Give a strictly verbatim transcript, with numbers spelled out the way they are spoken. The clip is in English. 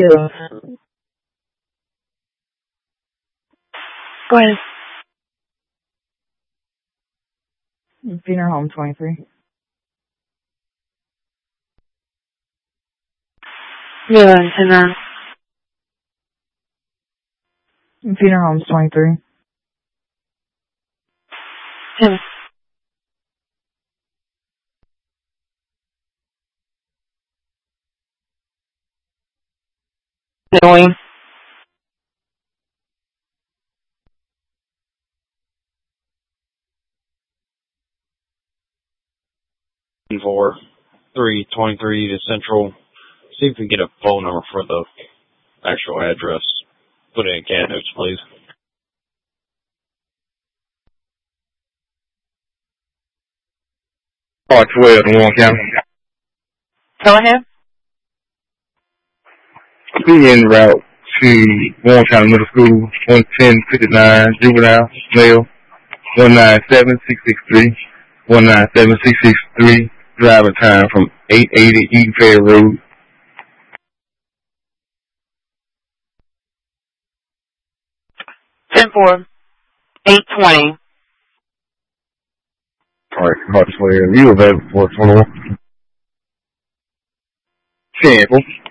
Go ahead. Funeral home twenty-three. Yeah, and then. Funeral home's twenty-three. Tim. Going. Four, three, twenty-three to Central. See if we can get a phone number for the actual address. Put it in cat notes, please. Part twelve in Warren County. Go ahead. Be en route to Warren County Middle School, one ten fifty-nine, juvenile, male, one nine seven six six three, one nine seven six six three, driving time from eight eighty Eden Ferry Road. ten four, eight twenty. Alright, Part twelve, you available for twenty-one? Sample.